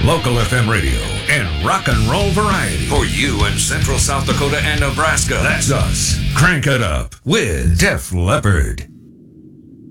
local FM radio, and rock and roll variety. For you in Central South Dakota and Nebraska, that's us. Crank it up with Def Leppard.